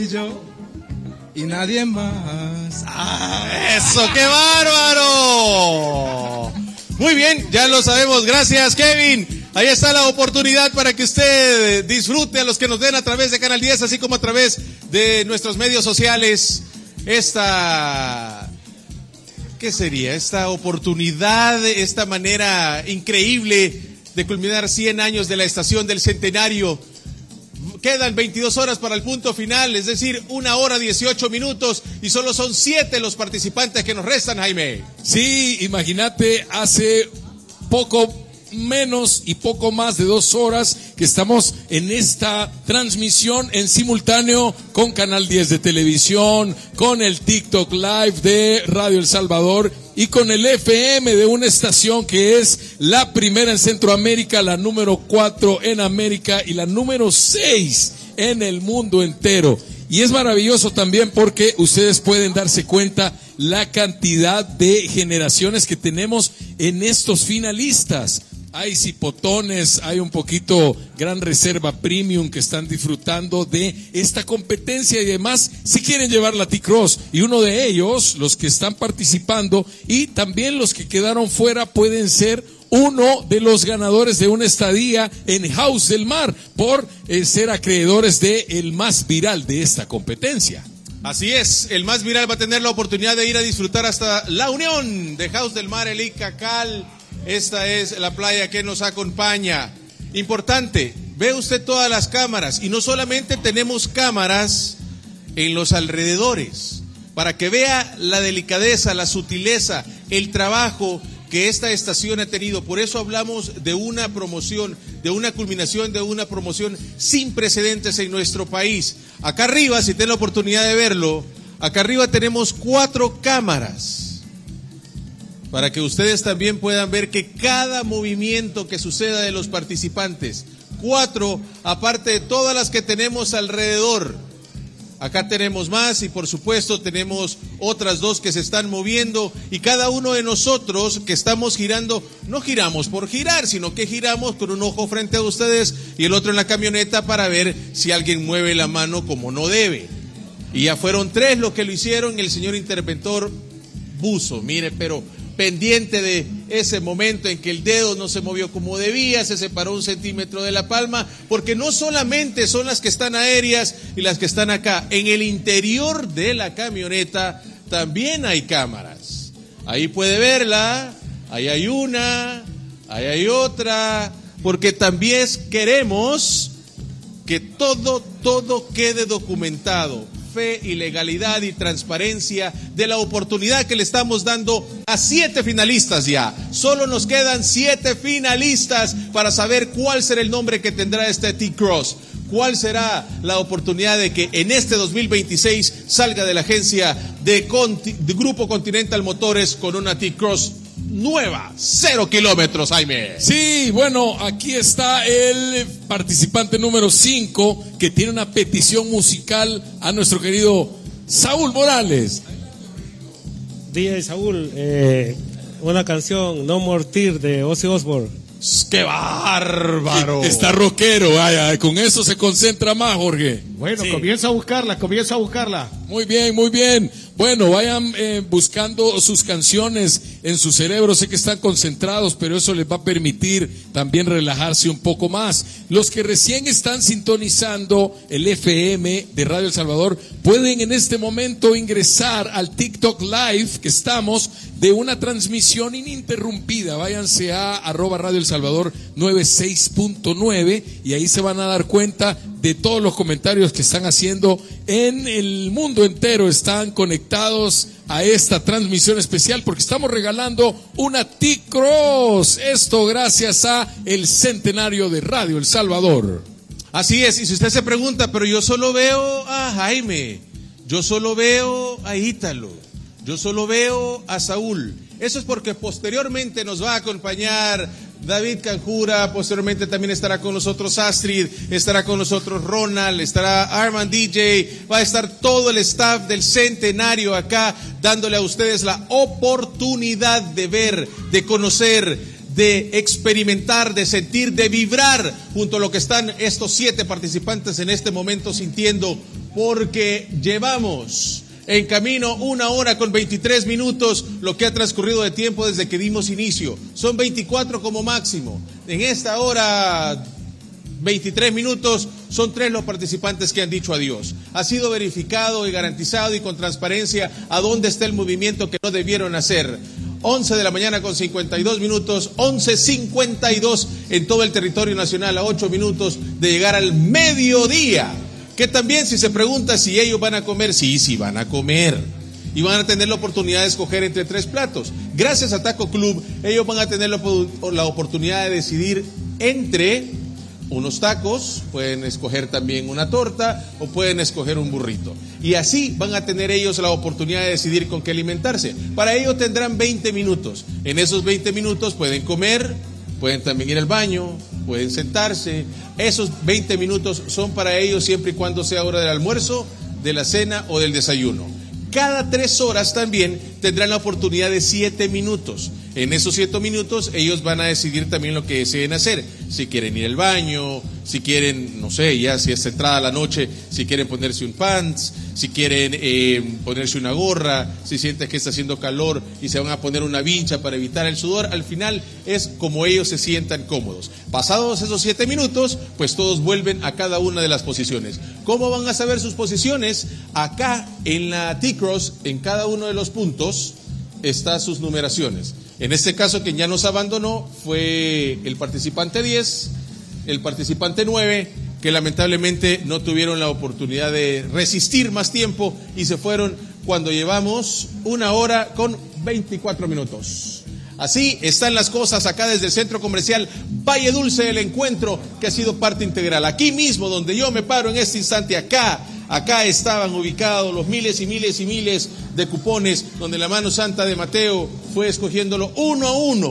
y yo y nadie más. ¡Eso, qué bárbaro! Muy bien, ya lo sabemos. Gracias, Kevin. Ahí está la oportunidad para que usted disfrute, a los que nos ven a través de Canal 10, así como a través de nuestros medios sociales, ¿qué sería? Esta oportunidad, esta manera increíble de culminar 100 años de la estación del centenario. Quedan 22 horas para el punto final, es decir, 1 hora 18 minutos y solo son 7 los participantes que nos restan, Jaime. Sí, imagínate, hace poco menos y poco más de 2 horas que estamos en esta transmisión en simultáneo con Canal 10 de televisión, con el TikTok Live de Radio El Salvador y con el FM de una estación que es la primera en Centroamérica, la número 4 en América y la número 6 en el mundo entero. Y es maravilloso también porque ustedes pueden darse cuenta la cantidad de generaciones que tenemos en estos finalistas. Hay cipotones, hay un poquito Gran Reserva Premium que están disfrutando de esta competencia y además si quieren llevar la T-Cross. Y uno de ellos, los que están participando y también los que quedaron fuera pueden ser uno de los ganadores de una estadía en House del Mar por ser acreedores de el más viral de esta competencia. Así es, el más viral va a tener la oportunidad de ir a disfrutar hasta La Unión de House del Mar, el Icacal. Esta es la playa que nos acompaña. Importante, ve usted todas las cámaras y no solamente tenemos cámaras en los alrededores, para que vea la delicadeza, la sutileza, el trabajo que esta estación ha tenido. Por eso hablamos de una promoción, de una culminación, de una promoción sin precedentes en nuestro país. Acá arriba, si tienen la oportunidad de verlo, acá arriba tenemos 4 cámaras. Para que ustedes también puedan ver que cada movimiento que suceda de los participantes, 4, aparte de todas las que tenemos alrededor. Acá tenemos más y por supuesto tenemos otras 2 que se están moviendo y cada uno de nosotros que estamos girando, no giramos por girar, sino que giramos con un ojo frente a ustedes y el otro en la camioneta para ver si alguien mueve la mano como no debe. Y ya fueron 3 los que lo hicieron, el señor interventor buzo, mire, pero pendiente de ese momento en que el dedo no se movió como debía, se separó 1 centímetro de la palma, porque no solamente son las que están aéreas y las que están acá, en el interior de la camioneta también hay cámaras. Ahí puede verla, ahí hay una, ahí hay otra, porque también queremos que todo quede documentado. Fe y legalidad y transparencia de la oportunidad que le estamos dando a 7 finalistas ya. Solo nos quedan 7 finalistas para saber cuál será el nombre que tendrá este T-Cross. ¿Cuál será la oportunidad de que en este 2026 salga de la agencia de Grupo Continental Motores con una T-Cross nueva, 0 kilómetros, Jaime? Sí, bueno, aquí está el participante número 5 que tiene una petición musical a nuestro querido Saúl Morales. DJ Saúl, una canción, No More Tears de Ozzy Osbourne. ¡Qué bárbaro! Está rockero, vaya, con eso se concentra más, Jorge. Bueno, sí. Comienza a buscarla. Muy bien, muy bien. Bueno, vayan buscando sus canciones en su cerebro. Sé que están concentrados, pero eso les va a permitir también relajarse un poco más. Los que recién están sintonizando el FM de Radio El Salvador pueden en este momento ingresar al TikTok Live que estamos de una transmisión ininterrumpida. Váyanse a @Radio El Salvador 96.9 y ahí se van a dar cuenta de todos los comentarios que están haciendo en el mundo entero. Están conectados a esta transmisión especial porque estamos regalando una T-Cross. Esto gracias a el centenario de Radio El Salvador. Así es, y si usted se pregunta, pero yo solo veo a Jaime, yo solo veo a Ítalo, yo solo veo a Saúl. Eso es porque posteriormente nos va a acompañar David Canjura, posteriormente también estará con nosotros Astrid, estará con nosotros Ronald, estará Arman DJ, va a estar todo el staff del centenario acá dándole a ustedes la oportunidad de ver, de conocer, de experimentar, de sentir, de vibrar junto a lo que están estos 7 participantes en este momento sintiendo, porque llevamos en camino 1 hora con 23 minutos lo que ha transcurrido de tiempo desde que dimos inicio. Son 24 como máximo. En esta hora 23 minutos son 3 los participantes que han dicho adiós. Ha sido verificado y garantizado y con transparencia a dónde está el movimiento que no debieron hacer. 11 de la mañana con 52 minutos, 11:52 en todo el territorio nacional, a 8 minutos de llegar al mediodía. Que también, si se pregunta si ellos van a comer, sí van a comer. Y van a tener la oportunidad de escoger entre 3 platos. Gracias a Taco Club, ellos van a tener la oportunidad de decidir entre unos tacos, pueden escoger también una torta o pueden escoger un burrito. Y así van a tener ellos la oportunidad de decidir con qué alimentarse. Para ello tendrán 20 minutos. En esos 20 minutos pueden comer, pueden también ir al baño, pueden sentarse. Esos 20 minutos son para ellos siempre y cuando sea hora del almuerzo, de la cena o del desayuno. Cada 3 horas también tendrán la oportunidad de 7 minutos. En esos 7 minutos ellos van a decidir también lo que deseen hacer. Si quieren ir al baño, si quieren, no sé, ya si es entrada la noche, si quieren ponerse un pants, si quieren ponerse una gorra, si sienten que está haciendo calor y se van a poner una vincha para evitar el sudor. Al final es como ellos se sientan cómodos. Pasados esos 7 minutos, pues todos vuelven a cada una de las posiciones. ¿Cómo van a saber sus posiciones? Acá en la T-Cross, en cada uno de los puntos, están sus numeraciones. En este caso, quien ya nos abandonó fue el participante 10, el participante 9, que lamentablemente no tuvieron la oportunidad de resistir más tiempo y se fueron cuando llevamos 1 hora con 24 minutos. Así están las cosas acá desde el Centro Comercial Valle Dulce del Encuentro, que ha sido parte integral. Aquí mismo, donde yo me paro en este instante, acá estaban ubicados los miles y miles y miles de cupones, donde la mano santa de Mateo fue escogiéndolo uno a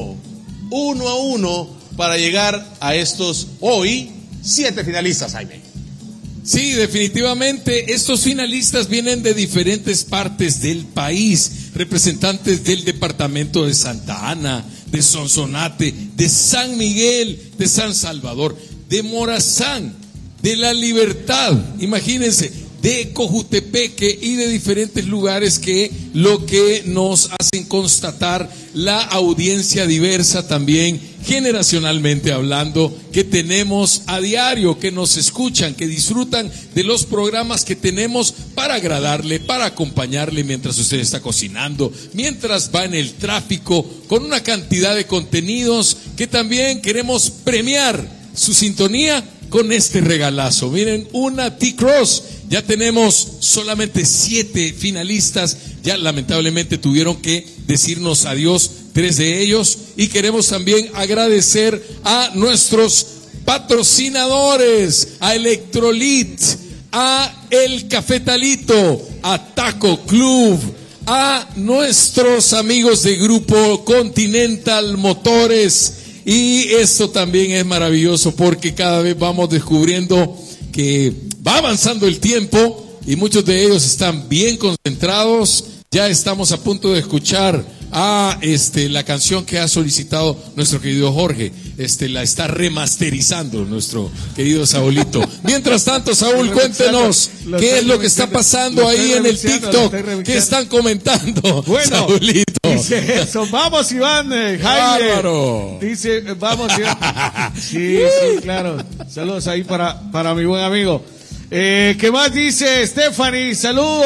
uno, para llegar a estos hoy 7 finalistas, Jaime. Sí, definitivamente, estos finalistas vienen de diferentes partes del país, representantes del departamento de Santa Ana, de Sonsonate, de San Miguel, de San Salvador, de Morazán, de La Libertad, imagínense, de Cojutepeque y de diferentes lugares, que lo que nos hacen constatar la audiencia diversa también, generacionalmente hablando, que tenemos a diario, que nos escuchan, que disfrutan de los programas que tenemos para agradarle, para acompañarle mientras usted está cocinando, mientras va en el tráfico, con una cantidad de contenidos que también queremos premiar su sintonía con este regalazo. Miren, una T-Cross. Ya tenemos solamente 7 finalistas. Ya lamentablemente tuvieron que decirnos adiós 3 de ellos. Y queremos también agradecer a nuestros patrocinadores, a Electrolit, a El Cafetalito, a Taco Club, a nuestros amigos de Grupo Continental Motores. Y esto también es maravilloso, porque cada vez vamos descubriendo que va avanzando el tiempo y muchos de ellos están bien concentrados. Ya estamos a punto de escuchar la canción que ha solicitado nuestro querido Jorge. La está remasterizando nuestro querido Saulito. Mientras tanto, Saúl, cuéntenos qué es lo que está pasando ahí en el TikTok. ¿Qué están comentando? Bueno, Saulito. Dice eso. Vamos, Iván, Jaime. Bárbaro. Dice, vamos, Iván. Sí, claro. Saludos ahí para mi buen amigo. ¿Qué más dice Stephanie?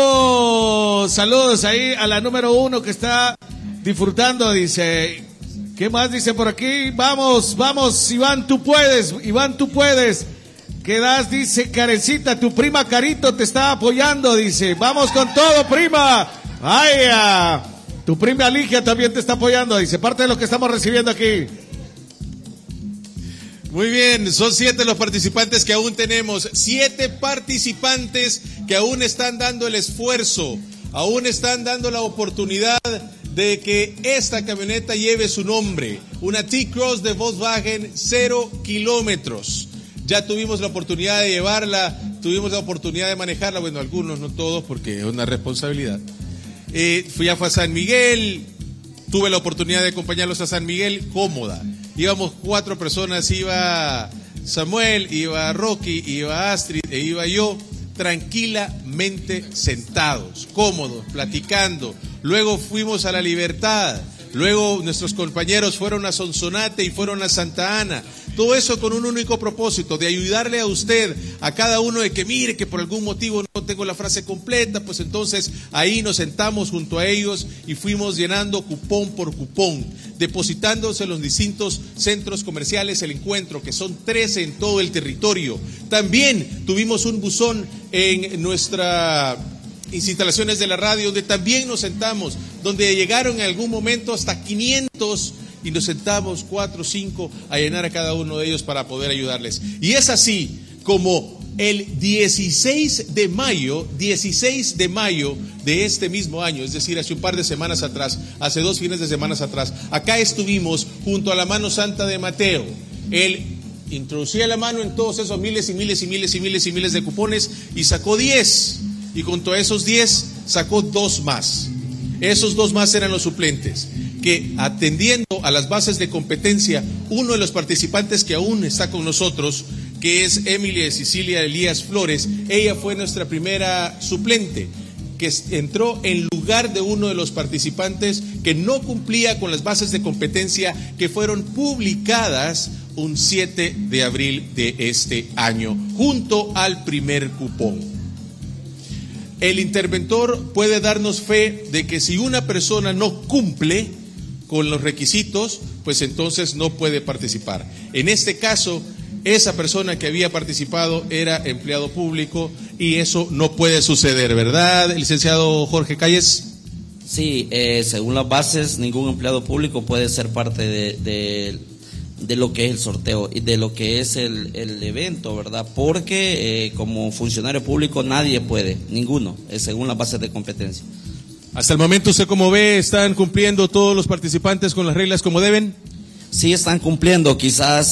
Saludos ahí a la número 1 que está disfrutando, dice. ¿Qué más dice por aquí? Vamos, Iván, tú puedes. ¿Qué das? Dice Karencita, tu prima Carito te está apoyando, dice. Vamos con todo, prima. Ay, tu prima Ligia también te está apoyando, dice. Parte de lo que estamos recibiendo aquí. Muy bien, son 7 los participantes que aún tenemos. 7 participantes que aún están dando el esfuerzo, aún están dando la oportunidad de que esta camioneta lleve su nombre. Una T-Cross de Volkswagen 0 kilómetros. Ya tuvimos la oportunidad de llevarla, tuvimos la oportunidad de manejarla. Bueno, algunos, no todos, porque es una responsabilidad. Ya fue a San Miguel, tuve la oportunidad de acompañarlos a San Miguel, cómoda. íbamos 4 personas, iba Samuel, iba Rocky, iba Astrid e iba yo, tranquilamente sentados, cómodos, platicando. Luego fuimos a La Libertad, luego nuestros compañeros fueron a Sonsonate y fueron a Santa Ana. Todo eso con un único propósito, de ayudarle a usted, a cada uno, de que mire que por algún motivo no tengo la frase completa, pues entonces ahí nos sentamos junto a ellos y fuimos llenando cupón por cupón, depositándose en los distintos centros comerciales El Encuentro, que son 13 en todo el territorio. También tuvimos un buzón en nuestras instalaciones de la radio, donde también nos sentamos, donde llegaron en algún momento hasta 500 y nos sentamos 4 o 5 a llenar a cada uno de ellos para poder ayudarles. Y es así como el 16 de mayo de este mismo año, es decir, hace un par de semanas atrás, hace 2 fines de semana atrás, acá estuvimos junto a la mano santa de Mateo. Él introducía la mano en todos esos miles y miles y miles y miles y miles de cupones y sacó 10, y junto a esos 10 sacó 2 más. Esos 2 más eran los suplentes, que atendiendo a las bases de competencia, uno de los participantes que aún está con nosotros, que es Emilia Cecilia Elías Flores, ella fue nuestra primera suplente, que entró en lugar de uno de los participantes que no cumplía con las bases de competencia que fueron publicadas un 7 de abril de este año, junto al primer cupón. El interventor puede darnos fe de que si una persona no cumple con los requisitos, pues entonces no puede participar. En este caso, esa persona que había participado era empleado público y eso no puede suceder, ¿verdad, licenciado Jorge Calles? Sí, según las bases, ningún empleado público puede ser parte de lo que es el sorteo y de lo que es el evento, ¿verdad? Porque como funcionario público nadie puede, ninguno, según las bases de competencia. Hasta el momento, ¿usted cómo ve? ¿Están cumpliendo todos los participantes con las reglas como deben? Sí, están cumpliendo. Quizás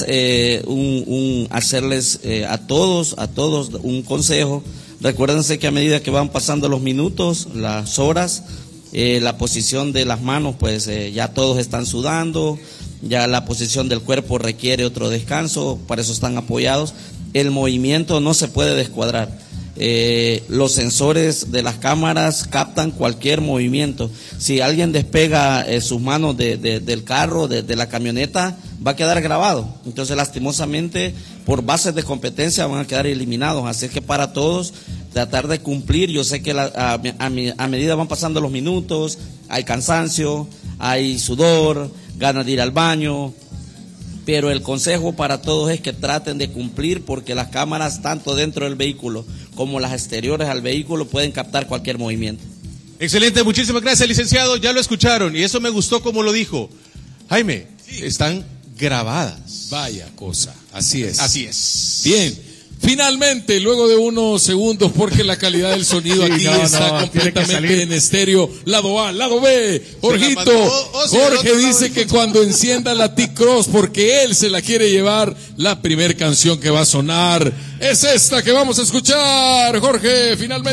hacerles a todos un consejo. Recuérdense que a medida que van pasando los minutos, las horas, la posición de las manos, pues ya todos están sudando, ya la posición del cuerpo requiere otro descanso, para eso están apoyados. El movimiento no se puede descuadrar. Los sensores de las cámaras captan cualquier movimiento. Si alguien despega sus manos del carro, de la camioneta, va a quedar grabado. Entonces, lastimosamente, por bases de competencia van a quedar eliminados. Así es que para todos, tratar de cumplir. Yo sé que a medida van pasando los minutos, hay cansancio, hay sudor, ganas de ir al baño. Pero el consejo para todos es que traten de cumplir, porque las cámaras, tanto dentro del vehículo como las exteriores al vehículo, pueden captar cualquier movimiento. Excelente, muchísimas gracias, licenciado. Ya lo escucharon y eso me gustó como lo dijo. Jaime, sí, están grabadas. Vaya cosa, así es. Así es. Bien. Finalmente, luego de unos segundos, porque la calidad del sonido aquí está completamente en estéreo, lado A, lado B, Jorgito, Jorge dice que cuando encienda la T-Cross, porque él se la quiere llevar, la primer canción que va a sonar es esta que vamos a escuchar, Jorge, finalmente.